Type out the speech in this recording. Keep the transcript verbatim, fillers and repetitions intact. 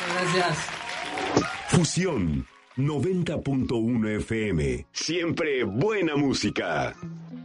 Gracias. Fusión noventa punto uno F M. Siempre buena música.